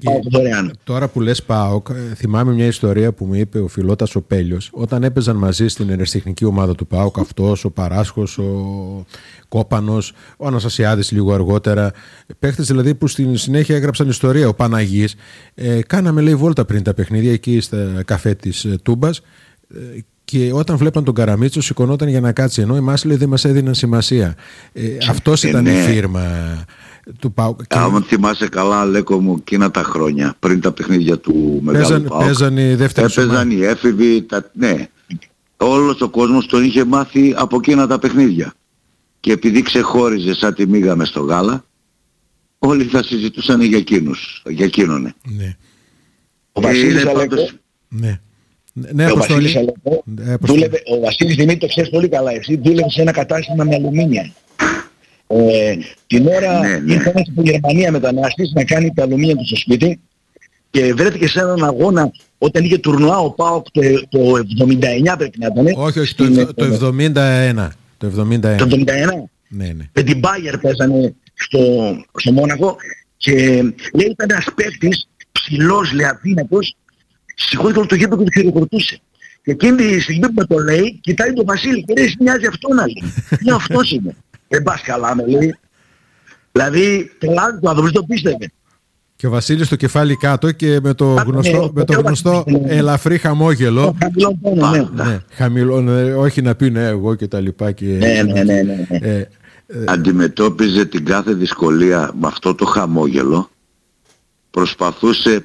Τώρα που λες ΠΑΟΚ, θυμάμαι μια ιστορία που μου είπε ο Φιλότας ο Πέλιος όταν έπαιζαν μαζί στην ερασιτεχνική ομάδα του ΠΑΟΚ, αυτός, ο Παράσχος, ο Κόπανος, ο Αναστασιάδης λίγο αργότερα, παίχτες δηλαδή που στην συνέχεια έγραψαν ιστορία. Ο Παναγής, κάναμε λέει βόλτα πριν τα παιχνίδια εκεί στα καφέ της Τούμπας και όταν βλέπαν τον Καραμίτσο σηκωνόταν για να κάτσει, ενώ εμάς λέει δεν μας έδιναν σημασία. Αυτός ήταν η φίρμα του ΠΑΟΚ. Αν θυμάσαι καλά, Λέκο μου, εκείνα τα χρόνια πριν τα παιχνίδια του Μεγάλου ΠΑΟΚ, παίζαν οι δεύτεροι, έπαιζαν οι έφηβοι, ναι. Όλος ο κόσμος τον είχε μάθει από εκείνα τα παιχνίδια. Και επειδή ξεχώριζε σαν τη μύγα μες στο γάλα, όλοι θα συζητούσαν για εκείνον. Ναι. Ο Βασίλης Αλέκο. Ναι. Ο Βασίλης Αλέκο δούλευε, ο Βασίλης Δημήτρη, το ξέρεις πολύ καλά, εσύ δούλευε σε ένα κατάστημα με αλουμίνια. Την ώρα ήρθαν από Γερμανία μετανάστης να κάνει τα αλουμίνια του στο σπίτι και βρέθηκε σε έναν αγώνα όταν είχε τουρνουά ο ΠΑΟΚ το 79 πρέπει να ήταν. Όχι, το 71. Το 71. Ναι. Με την Bayer παίζανε στο Μόναχο και λέει ήταν ένας παίκτης ψηλός, λέει, αδύνατος, σηκώθηκε όλο το γήπεδο και του χειροκροτούσε. Και εκείνη τη στιγμή που με το λέει, κοιτάει τον Βασίλη και λέει μοιάζει αυτόν άλλη. Ναι, αυτός είναι. Δεν πας καλά με λέει. Δηλαδή τρελάδι του άνθρωπος το πίστευε. Και ο Βασίλης το κεφάλι κάτω και με το γνωστό ελαφρύ χαμόγελο. Χαμηλό, όχι να πει ναι εγώ και τα λοιπά. Ναι. Αντιμετώπιζε την κάθε δυσκολία με αυτό το χαμόγελο. Προσπαθούσε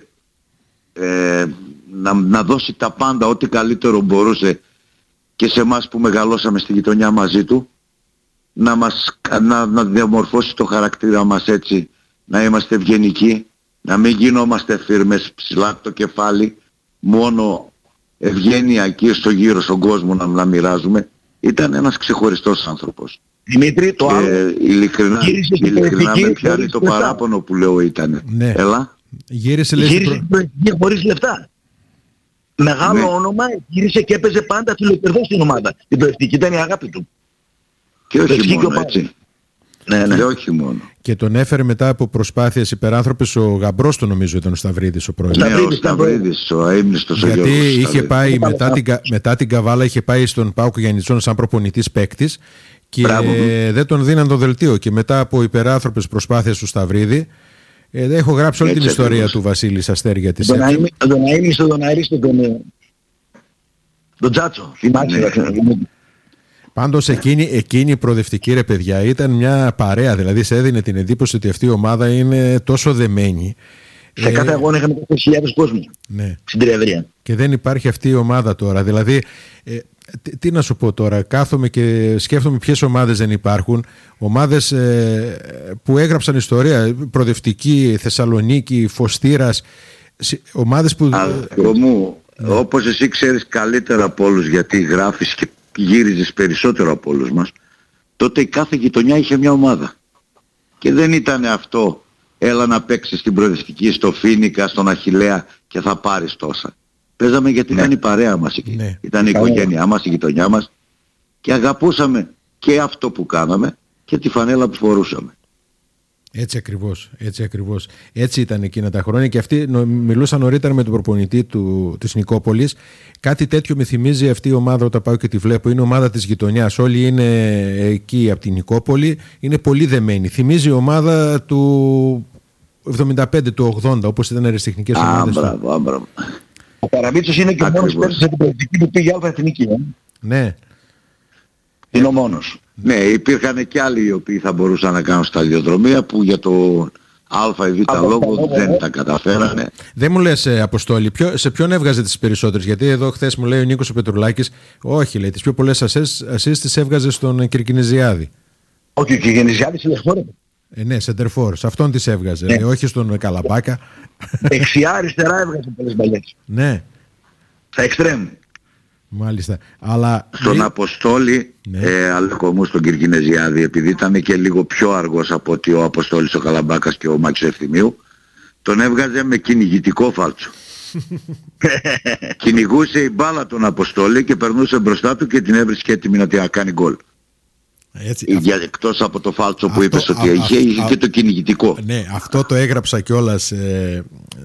να δώσει τα πάντα, ό,τι καλύτερο μπορούσε και σε εμάς που μεγαλώσαμε στη γειτονιά μαζί του, να διαμορφώσει το χαρακτήρα μας έτσι, να είμαστε ευγενικοί, να μην γινόμαστε φίρμες ψηλά το κεφάλι, μόνο ευγένεια εκεί στο γύρο στον κόσμο να μοιράζουμε. Ήταν ένας ξεχωριστός άνθρωπος. Δημήτρη, το άλλο ειλικρινά με πιάνει το παράπονο που λέω ήταν. Ναι. Έλα. Γύρισε την προεκτική χωρίς λεφτά. Μεγάλο όνομα, γύρισε και έπαιζε πάντα φιλοκερδό στην ομάδα. Την προεκτική ήταν η αγάπη του. Και όχι μόνο έτσι. Ναι. Όχι μόνο. Και τον έφερε μετά από προσπάθειες υπεράνθρωπες ο γαμπρός του, νομίζω ήταν ο Σταυρίδης ο πρόεδρος. Ναι, ο Σταυρίδης, ο αείμνηστος ο Γιώργος. Γιατί είχε πάει μετά την Καβάλα, είχε πάει στον ΠΑΟΚ Γιαννητσών σαν προπονητής παίκτης και δεν τον δίναν το δελτίο. Και μετά από υπεράνθρωπες προσπάθειες του Σταυρίδη, έχω γράψει όλη την ιστορία του Βασίλη στα αστέρια της. Τον αείμνηστο, τον αερίστο, τον Τζάτσο. Πάντως εκείνη η προοδευτική, ρε παιδιά, ήταν μια παρέα. Δηλαδή σε έδινε την εντύπωση ότι αυτή η ομάδα είναι τόσο δεμένη. Σε κάθε αγώνα είχαμε 4.000 κόσμο. Ναι. Στην Τριαδρία. Και δεν υπάρχει αυτή η ομάδα τώρα. Δηλαδή, τι να σου πω τώρα, κάθομαι και σκέφτομαι ποιες ομάδες δεν υπάρχουν. Ομάδες που έγραψαν ιστορία. Προοδευτική, Θεσσαλονίκη, Φωστήρας. Ομάδες που... Όπως εσύ ξέρεις καλύτερα από όλους, γιατί γράφεις και γύριζες περισσότερο από όλους μας, τότε η κάθε γειτονιά είχε μια ομάδα. Και δεν ήταν αυτό, έλα να παίξεις στην προοδευτική, στο Φίνικα, στον Αχιλλέα και θα πάρεις τόσα. Παίζαμε γιατί ήταν η παρέα μας εκεί. Ναι. Ήταν η οικογένειά μας, η γειτονιά μας και αγαπούσαμε και αυτό που κάναμε και τη φανέλα που φορούσαμε. Έτσι ακριβώς. Έτσι ήταν εκείνα τα χρόνια και αυτοί μιλούσαν νωρίτερα με τον προπονητή της Νικόπολης. Κάτι τέτοιο με θυμίζει αυτή η ομάδα όταν πάω και τη βλέπω. Είναι ομάδα της γειτονιάς. Όλοι είναι εκεί από την Νικόπολη. Είναι πολύ δεμένοι. Θυμίζει η ομάδα του 75, του 80, όπως ήταν αεραστεχνικές ομάδες. Μπράβο. Ο Καραμίτσος είναι και ο μόνος παίκτης από την πολιτική που πήγε αλφα εθνική. Ναι. Είναι ο μόνος. Ναι, υπήρχαν και άλλοι οι οποίοι θα μπορούσαν να κάνουν σταδιοδρομία που για το α ή β λόγο δεν τα καταφέρανε. Δεν μου λες, Αποστόλη, σε ποιον έβγαζε τις περισσότερες? Γιατί εδώ χθες μου λέει ο Νίκος ο Πετρουλάκης, όχι, λέει, τις πιο πολλές ασίστ τις έβγαζε στον Κυρκινεζιάδη. Όχι, ο Κυρκινεζιάδης είναι χώρα. Ναι, σεντερφόρ, σε αυτόν τις έβγαζε, ναι. Όχι στον Καλαμπάκα. Δεξιά αριστερά έβγαζε πολλές μπαλιές. Ναι. Στα εξτρέμ. Μάλιστα. Αλλά... Στον Αποστόλη, Αλέκο μου, στον Κυρκινεζιάδη, επειδή ήταν και λίγο πιο αργός από ότι ο Αποστόλης ο Καλαμπάκας και ο Μάκης Ευθυμίου, τον έβγαζε με κυνηγητικό φάλτσο. Κυνηγούσε η μπάλα τον Αποστόλη και περνούσε μπροστά του και την έβρισκε έτοιμη να κάνει γκολ. Εκτός από το φάλτσο που είπες ότι είχε και το κυνηγητικό. Ναι, αυτό το έγραψα κιόλας